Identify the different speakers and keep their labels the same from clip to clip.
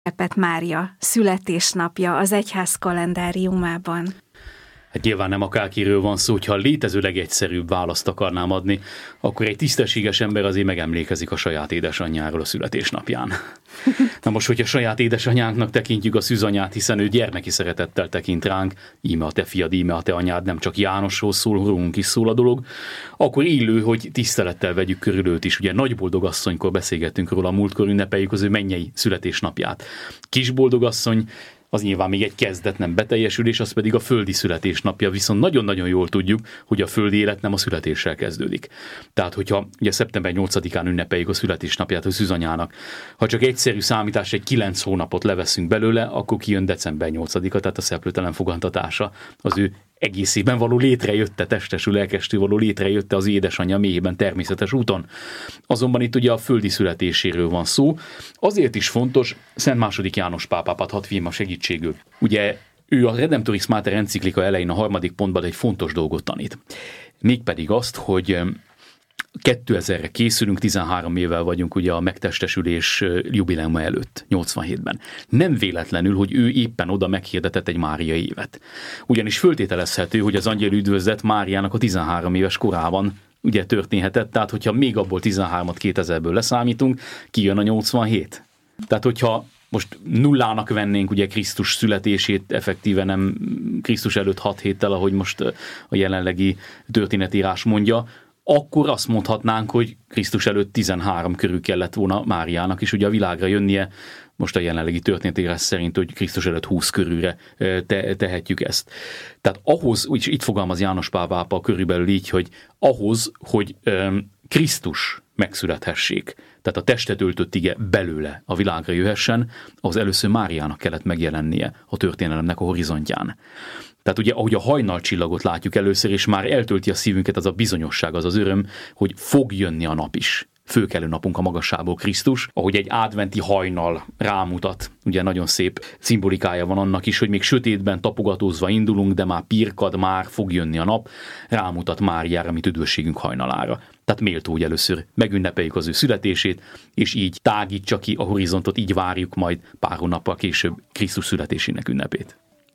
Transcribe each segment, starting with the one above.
Speaker 1: ünnepet Mária születésnapja az egyház kalendáriumában?
Speaker 2: Hát nyilván nem akárkiről van szó, hogyha a létező legegyszerűbb választ akarnám adni, akkor egy tisztességes ember azért megemlékezik a saját édesanyjáról a születésnapján. Na most, hogyha saját édesanyánknak tekintjük a szűzanyát, hiszen ő gyermeki szeretettel tekint ránk, íme a te fiad, íme a te anyád, nem csak Jánosról szól, rólunk is szól a dolog, akkor illő, hogy tisztelettel vegyük körül őt is. Ugye nagyboldogasszonykor beszélgettünk róla, a múltkor ünnepeljük az ő mennyei születésnapját. Kisboldogasszony, az nyilván még egy kezdet, nem beteljesülés, az pedig a földi születésnapja, viszont nagyon-nagyon jól tudjuk, hogy a földi élet nem a születéssel kezdődik. Tehát, hogyha ugye szeptember 8-án ünnepeljük a születésnapját a szűzanyának, ha csak egyszerű számítás, egy 9 hónapot leveszünk belőle, akkor kijön december 8-a, tehát a szeplőtelen fogantatása, az ő egészében való létrejötte, testesül, lelkestül való létrejötte az édesanyja mélyében természetes úton. Azonban itt ugye a földi születéséről van szó. Azért is fontos, Szent II. János pápát hadd vegyem a segítségül. Ugye ő a Redemptoris Mater enciklika elején a 3. pontban egy fontos dolgot tanít. Mégpedig azt, hogy 2000-re készülünk, 13 évvel vagyunk ugye a megtestesülés jubileuma előtt, 87-ben. Nem véletlenül, hogy ő éppen oda meghirdetett egy Máriai évet. Ugyanis föltételezhető, hogy az angyali üdvözlet Máriának a 13 éves korában ugye történhetett, tehát hogyha még abból 13-at 2000-ből leszámítunk, kijön a 87. Tehát hogyha most nullának vennénk ugye Krisztus születését, effektíven nem Krisztus előtt 6 héttel, ahogy most a jelenlegi történetírás mondja, akkor azt mondhatnánk, hogy Krisztus előtt 13 körül kellett volna Máriának is ugye a világra jönnie, most a jelenlegi történetírás szerint, hogy Krisztus előtt 20 körülre tehetjük ezt. Tehát ahhoz, úgy itt fogalmaz János Pál pápa körülbelül így, hogy ahhoz, hogy Krisztus megszülethessék, tehát a testet öltött ige belőle a világra jöhessen, ahhoz először Máriának kellett megjelennie a történelemnek a horizontján. Tehát ugye, ahogy a hajnalcsillagot látjuk először, és már eltölti a szívünket az a bizonyosság, az az öröm, hogy fog jönni a nap is. Fölkelő napunk a magassából Krisztus, ahogy egy adventi hajnal rámutat. Ugye nagyon szép szimbolikája van annak is, hogy még sötétben tapogatózva indulunk, de már pirkad, már fog jönni a nap, rámutat Máriára, mint üdvösségünk hajnalára. Tehát méltó, hogy először megünnepeljük az ő születését, és így tágítsa ki a horizontot, így várjuk majd pár hónappal később Krisztus születésének ünnepét.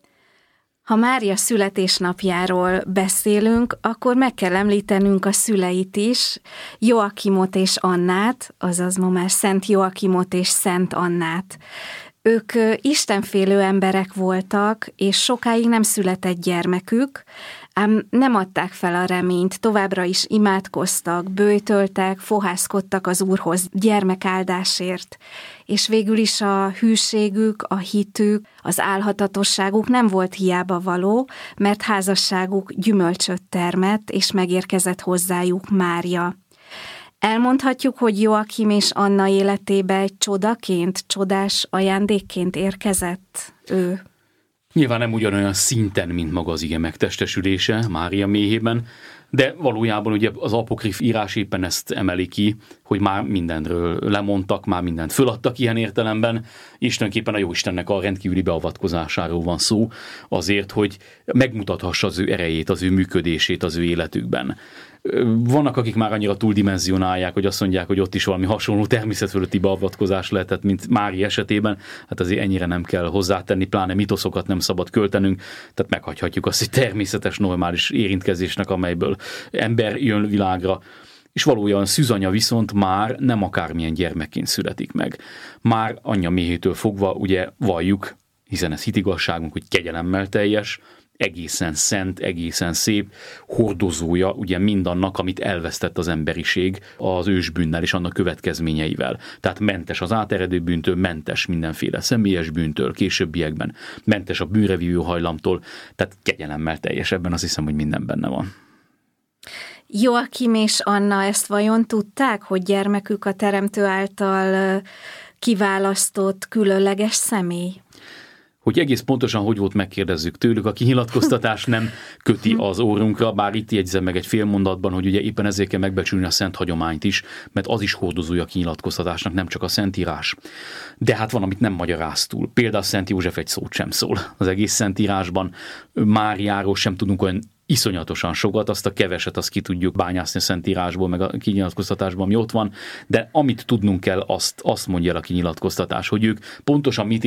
Speaker 1: Ha Mária születésnapjáról beszélünk, akkor meg kell említenünk a szüleit is, Joakimot és Annát, azaz ma már Szent Joakimot és Szent Annát. Ők istenfélő emberek voltak, és sokáig nem született gyermekük, ám nem adták fel a reményt, továbbra is imádkoztak, böjtöltek, fohászkodtak az Úrhoz gyermekáldásért, és végül is a hűségük, a hitük, az álhatatosságuk nem volt hiába való, mert házasságuk gyümölcsöt termett, és megérkezett hozzájuk Mária. Elmondhatjuk, hogy Joakim és Anna életébe egy csodaként, csodás ajándékként érkezett ő.
Speaker 2: Nyilván nem ugyanolyan szinten, mint maga az ige megtestesülése Mária méhében, de valójában ugye az apokrif írás éppen ezt emeli ki, hogy már mindenről lemondtak, már mindent föladtak ilyen értelemben, és tulajdonképpen a Jóistennek a rendkívüli beavatkozásáról van szó, azért, hogy megmutathassa az ő erejét, az ő működését az ő életükben. Vannak, akik már annyira túldimenzionálják, hogy azt mondják, hogy ott is valami hasonló természetfölötti beavatkozás lehetett, mint Mária esetében. Hát azért ennyire nem kell hozzátenni, pláne mitoszokat nem szabad költenünk, tehát meghagyhatjuk azt egy természetes, normális érintkezésnek, amelyből ember jön világra. És valójában szűzanya viszont már nem akármilyen gyermekként születik meg. Már anyja méhétől fogva ugye valljuk, hiszen ez hitigazságunk, hogy kegyelemmel teljes, egészen szent, egészen szép hordozója ugye mindannak, amit elvesztett az emberiség az ősbűnnel és annak következményeivel. Tehát mentes az áteredő bűntől, mentes mindenféle személyes bűntől, későbbiekben, mentes a bűnre vívő hajlamtól, tehát kegyelemmel teljes, ebben azt hiszem, hogy minden benne van.
Speaker 1: Joakim és Anna ezt vajon tudták, hogy gyermekük a Teremtő által kiválasztott különleges személy?
Speaker 2: Hogy egész pontosan hogy volt, megkérdezzük tőlük, a kinyilatkoztatás nem köti az órunkra, bár itt jegyzem meg egy fél mondatban, hogy ugye éppen ezért kell megbecsülni a szent hagyományt is, mert az is hordozója a kinyilatkoztatásnak, nem csak a Szentírás. De hát van, amit nem magyaráz túl. Például Szent József egy szót sem szól az egész Szentírásban, Máriáról sem tudunk olyan iszonyatosan sokat, azt a keveset azt ki tudjuk bányászni a Szentírásból, meg a kinyilatkoztatásban, ami ott van, de amit tudnunk kell, azt mondja el a kinyilatkoztatás, hogy ők pontosan mit